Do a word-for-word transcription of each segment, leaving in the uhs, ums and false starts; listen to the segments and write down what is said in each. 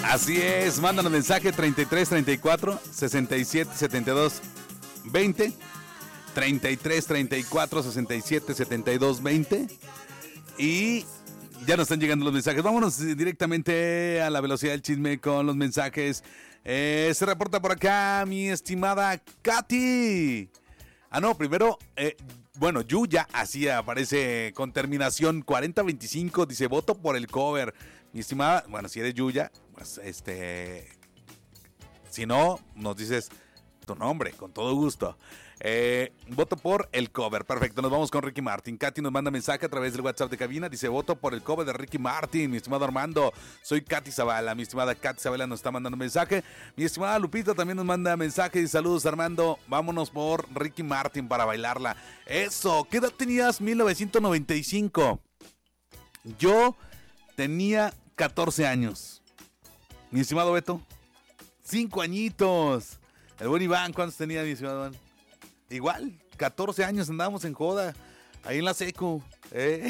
Así es, mándanos mensaje treinta y tres, treinta y cuatro, sesenta y siete, setenta y dos, veinte. treinta y tres, treinta y cuatro, sesenta y siete, setenta y dos, veinte. Y ya nos están llegando los mensajes. Vámonos directamente a la velocidad del chisme con los mensajes. Eh, se reporta por acá mi estimada Katy. Ah, no, primero, eh, bueno, Yuya, así aparece con terminación cuarenta veinticinco, dice, voto por el cover. Mi estimada, bueno, si eres Yuya, pues este, si no, nos dices tu nombre, con todo gusto. Eh, voto por el cover, perfecto, nos vamos con Ricky Martin. Katy nos manda mensaje a través del WhatsApp de cabina, dice, voto por el cover de Ricky Martin. Mi estimado Armando, soy Katy Zavala. Mi estimada Katy Zavala nos está mandando mensaje. Mi estimada Lupita también nos manda mensaje y saludos, Armando, vámonos por Ricky Martin para bailarla. Eso, ¿qué edad tenías? mil novecientos noventa y cinco. Yo tenía catorce años. Mi estimado Beto, cinco añitos. El buen Iván, ¿cuántos tenía mi estimado Iván? Igual, catorce años andábamos en joda, ahí en la secu. ¿eh?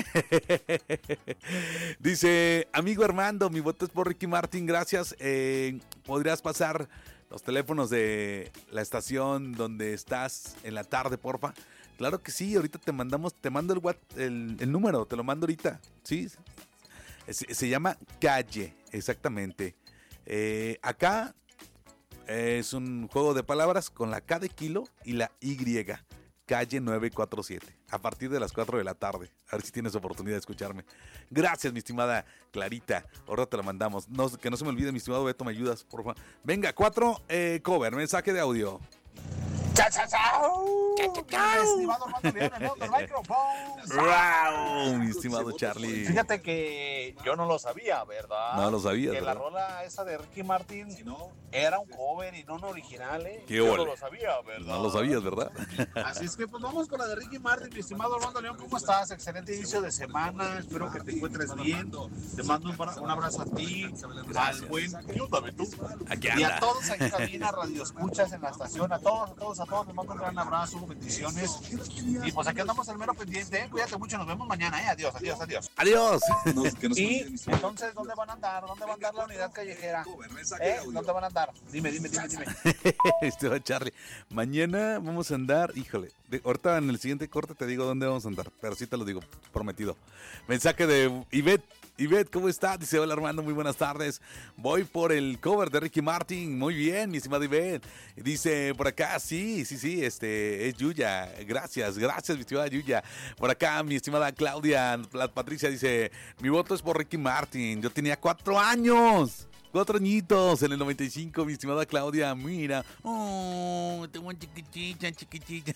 Dice, amigo Armando, mi voto es por Ricky Martin, gracias. Eh, ¿Podrías pasar los teléfonos de la estación donde estás en la tarde, porfa? Claro que sí, ahorita te mandamos, te mando el, what, el, el número, te lo mando ahorita. Sí, se, se llama Calle, exactamente. Eh, acá... Es un juego de palabras con la K de kilo y la Y. Calle nueve cuatro siete. A partir de las cuatro de la tarde. A ver si tienes oportunidad de escucharme. Gracias, mi estimada Clarita. Ahora te la mandamos. No, que no se me olvide, mi estimado Beto, ¿me ayudas, por favor? Venga, cuatro, eh, cover, mensaje de audio. ¡Chao, chao, chao! Estimado Armando León, en otro micrófono. ¡Wow! Mi estimado Charlie. Fíjate que yo no lo sabía, ¿verdad? No lo sabía, que ¿verdad? la rola esa de Ricky Martin era un cover y no un original, ¿eh? ¿Qué yo ole? no lo sabía, ¿verdad? No lo sabías, ¿verdad? Así es que pues vamos con la de Ricky Martin, mi estimado Armando León. ¿Cómo estás? Excelente inicio de semana. Espero que te encuentres bien. Te mando un, un abrazo a ti, al buen Yúndame tú. Aquí Y a anda. todos ahí en cabina, radio escuchas en la estación, a todos, a todos, a todos, les mando un gran abrazo, bendiciones. Y pues aquí andamos al mero pendiente, ¿eh? Cuídate mucho, nos vemos mañana, ¿eh? Adiós, adiós, adiós. Adiós. Y entonces, ¿dónde van a andar? ¿Dónde va a andar la unidad callejera? ¿Eh? ¿Dónde van a andar? Dime, dime, dime, dime. Este va Charlie. Mañana vamos a andar, híjole, de, ahorita en el siguiente corte te digo dónde vamos a andar, pero sí te lo digo, prometido. Mensaje de Ivette. Ivette, ¿cómo está? Dice, hola Armando, muy buenas tardes. Voy por el cover de Ricky Martin. Muy bien, mi estimado Ivette. Dice, por acá, sí, sí, sí, este, es Yuya. Gracias, gracias, mi estimada Yuya. Por acá, mi estimada Claudia, la Patricia dice, mi voto es por Ricky Martin. Yo tenía cuatro años. Cuatro añitos en el noventa y cinco, mi estimada Claudia, mira. Oh, tengo un chiquitita, chiquitita.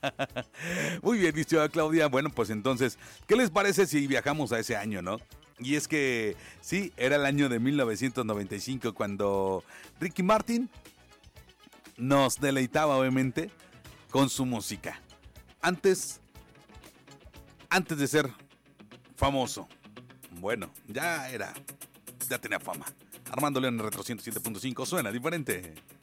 Muy bien, mi estimada Claudia. Bueno, pues entonces, ¿qué les parece si viajamos a ese año, no? Y es que, sí, era el año de mil novecientos noventa y cinco cuando Ricky Martin nos deleitaba, obviamente, con su música. Antes, antes de ser famoso. Bueno, ya era, ya tenía fama. Armando León en Retro ciento siete punto cinco, suena diferente.